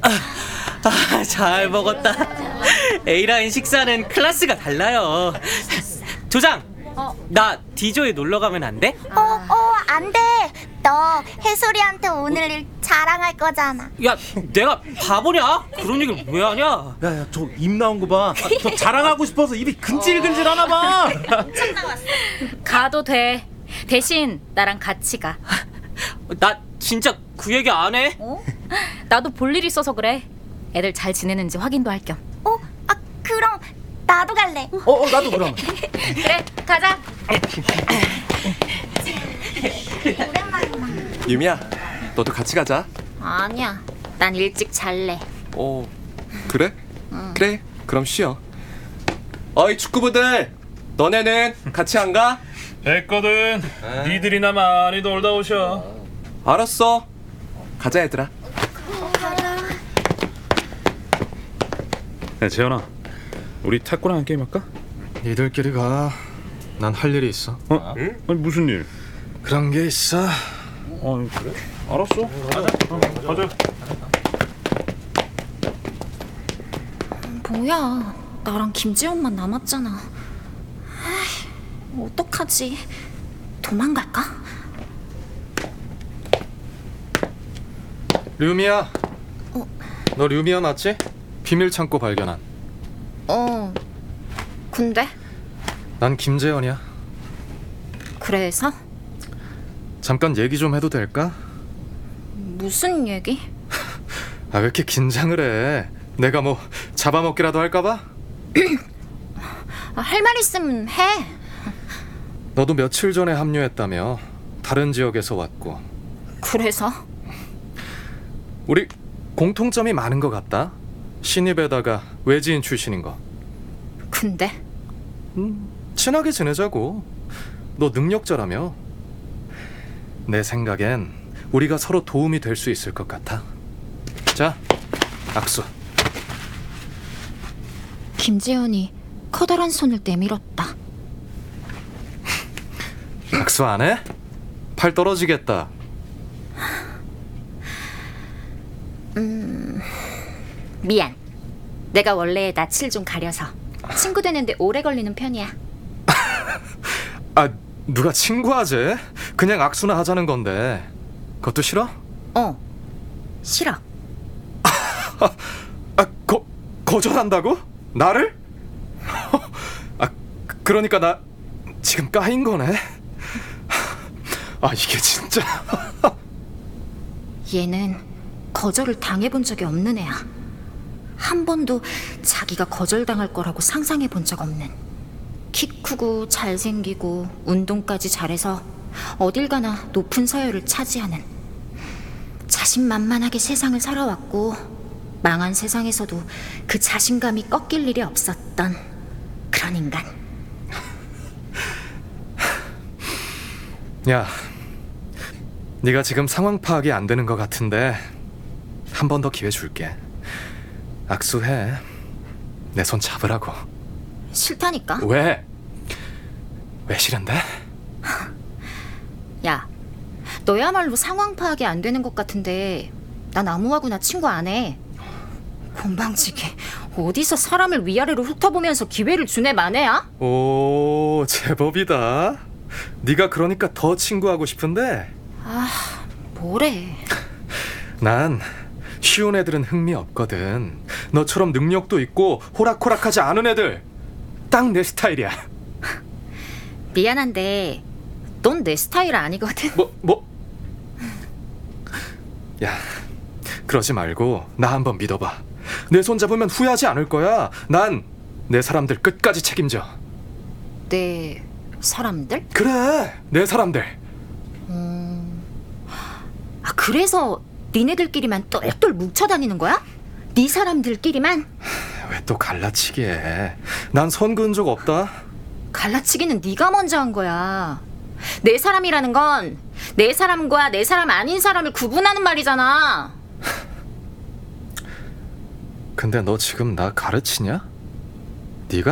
잘 먹었다. A라인 식사는 클래스가 달라요. 조장, 나 D조에 놀러 가면 안 돼? 안 돼. 너 해솔이한테 오늘 일 자랑할 거잖아. 야, 내가 바보냐? 그런 얘기를 왜 하냐? 야야, 저 입 나온 거 봐. 저 자랑하고 싶어서 입이 근질근질하나 봐. 가도 돼. 대신 나랑 같이 가. 나 진짜 그 얘기 안 해. 나도 볼 일 있어서 그래. 애들 잘 지내는지 확인도 할 겸. 그럼 나도 갈래. 나도 그럼. 그래, 가자. 유미야, 너도 같이 가자. 아니야, 난 일찍 잘래. 그래? 그래, 그럼 쉬어. 어이 축구부들, 너네는 같이 안 가? 됐거든. 니들이나 많이 놀다 오셔. 알았어. 가자 얘들아. 야, 재현아, 우리 탁구랑 게임 할까? 니들끼리 가. 난 할 일이 있어. 아니 무슨 일? 그런 게 있어. 그래? 알았어. 가자. 뭐야, 나랑 김지연만 남았잖아. 어떡하지? 도망갈까? 류미야. 너 류미야 맞지? 비밀 창고 발견한. 근데? 난 김재현이야. 그래서? 잠깐 얘기 좀 해도 될까? 무슨 얘기? 왜 이렇게 긴장을 해? 내가 뭐 잡아먹기라도 할까봐? 할 말 있으면 해. 너도 며칠 전에 합류했다며. 다른 지역에서 왔고. 그래서? 우리 공통점이 많은 것 같다. 신입에다가 외지인 출신인 거. 근데? 친하게 지내자고. 너 능력자라며. 내 생각엔 우리가 서로 도움이 될 수 있을 것 같아. 자, 악수. 김재현이 커다란 손을 내밀었다. 악수 안 해? 팔 떨어지겠다. 미안. 내가 원래 낯을 좀 가려서 친구 되는데 오래 걸리는 편이야. 누가 친구하재? 그냥 악수나 하자는 건데. 그것도 싫어? 싫어. 거절한다고? 나를? 그러니까 나 지금 까인 거네. 이게 진짜. 얘는 거절을 당해본 적이 없는 애야. 한 번도 자기가 거절당할 거라고 상상해 본 적 없는. 키 크고 잘생기고 운동까지 잘해서 어딜 가나 높은 서열을 차지하는. 자신만만하게 세상을 살아왔고 망한 세상에서도 그 자신감이 꺾일 일이 없었던 그런 인간. 야, 네가 지금 상황 파악이 안 되는 것 같은데 한 번 더 기회 줄게. 악수해. 내 손 잡으라고. 싫다니까. 왜? 왜 싫은데? 야, 너야말로 상황 파악이 안 되는 것 같은데 난 아무하고나 친구 안 해. 건방지게 어디서 사람을 위아래로 훑어보면서 기회를 주네 마네야? 오, 제법이다. 네가 그러니까 더 친구하고 싶은데. 뭐래. 난 쉬운 애들은 흥미 없거든. 너처럼 능력도 있고 호락호락하지 않은 애들 딱 내 스타일이야. 미안한데 넌 내 스타일 아니거든. 뭐? 야, 그러지 말고 나 한번 믿어봐. 내 손 잡으면 후회하지 않을 거야. 난 내 사람들 끝까지 책임져. 내 사람들? 그래, 내 사람들. 그래서 니네들끼리만 똘똘 뭉쳐다니는 거야? 네 사람들끼리만? 왜 또 갈라치기 해? 난 선 그은 적 없다. 갈라치기는 네가 먼저 한 거야. 내 사람이라는 건 내 사람과 내 사람 아닌 사람을 구분하는 말이잖아. 근데 너 지금 나 가르치냐? 네가?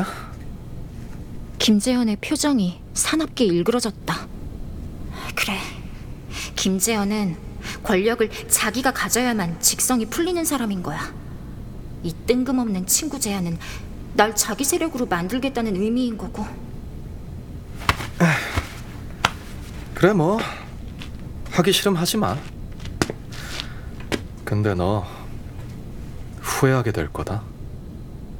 김재현의 표정이 사납게 일그러졌다. 그래, 김재현은 권력을 자기가 가져야만 직성이 풀리는 사람인 거야. 이 뜬금없는 친구 제안은 날 자기 세력으로 만들겠다는 의미인 거고. 그래 뭐 하기 싫으면 하지 마. 근데 너 후회하게 될 거다.